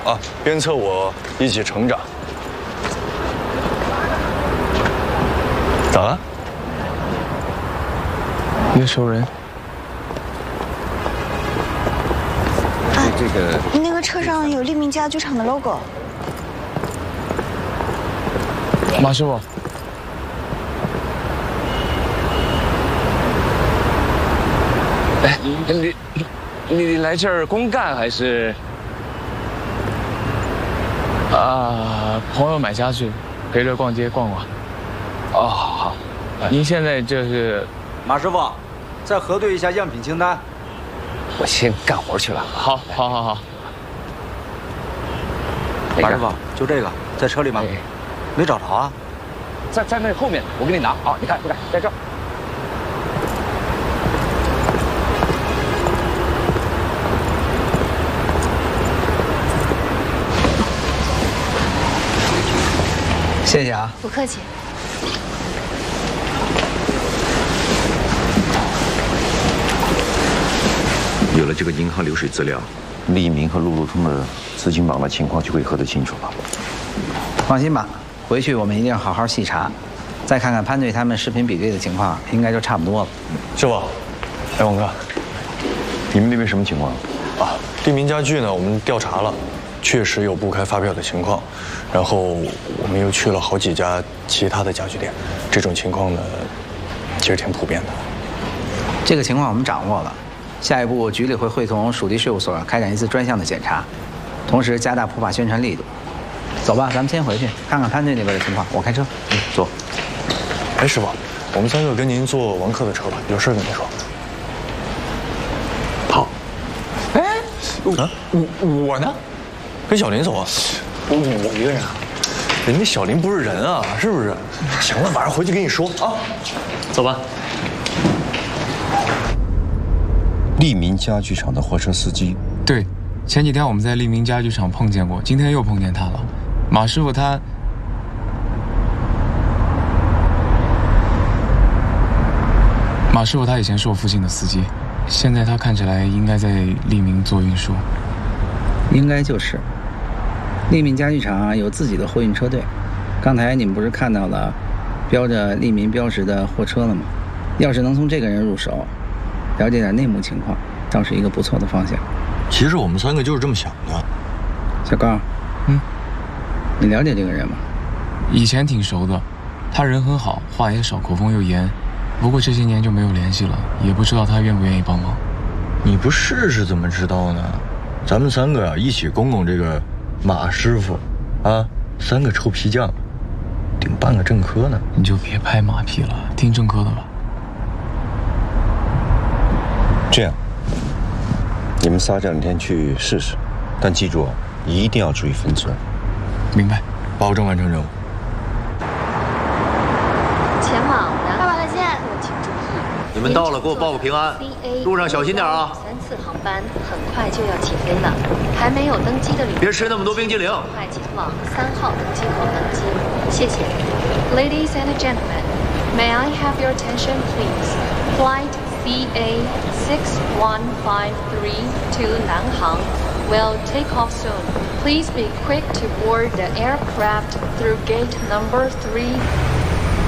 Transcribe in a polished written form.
啊，鞭策我一起成长。咋了？ 一个熟人。 这个， 你那个车上有利民家具厂的 logo。 马师傅。 哎，你来这儿公干还是？朋友买家具，陪着逛街逛逛。哦，好。您现在这是？ 马师傅，再核对一下样品清单。 我先干活去了。 好。 马师傅，就这个在车里吗？没找着啊？ 在那后面，我给你拿啊！你看，在这儿。 谢谢啊， 不客气。 有了这个银行流水资料，利民和路路通的资金往来情况就可以核得清楚了。 放心吧，回去我们一定好好细查，再看看潘队他们视频比对的情况，应该就差不多了。 师傅，哎，王哥， 你们那边什么情况？ 啊，利民家具呢，我们调查了。 确实有不开发票的情况，然后我们又去了好几家其他的家具店，这种情况呢，其实挺普遍的。 这个情况我们掌握了，下一步局里会会同属地事务所开展一次专项的检查，同时加大普法宣传力度。走吧，咱们先回去看看潘队那边的情况，我开车。 走。哎，师傅，我们3个跟您坐王客的车吧，有事跟您说。 好。 哎，我呢？ 跟小林走啊！我一个人啊，人家小林不是人啊，是不是？行了，晚上回去跟你说啊。走吧。 利民家具厂的货车司机， 对，前几天我们在利民家具厂碰见过，今天又碰见他了。马师傅他，以前是我父亲的司机，现在他看起来应该在利民做运输。 应该就是。 利民家具厂有自己的货运车队，刚才你们不是看到了标着利民标识的货车了吗？要是能从这个人入手，了解点内幕情况，倒是一个不错的方向。 其实我们3个就是这么想的。 小高，你了解这个人吗？ 以前挺熟的，他人很好，话也少，口风又严。不过这些年就没有联系了，也不知道他愿不愿意帮忙。 你不试试怎么知道呢？咱们3个啊，一起拱拱这个。 马师傅，啊，3个臭皮匠，顶半个正科呢。 你就别拍马屁了，听正科的吧。 这样，你们仨这2天去试试，但记住，一定要注意分寸。 明白， 保证完成任务。 前往南爸爸再见，请注意。 你们到了，给我报个平安。路上小心点啊。 3次航班很快就要起飞了，还没有登机的旅客别吃那么多冰激凌。 快前往3号登机口登机，谢谢。Ladies and gentlemen, may I have your attention, please? Flight CA 6153 to Nanhang will take off soon. Please be quick to board the aircraft through gate number 3.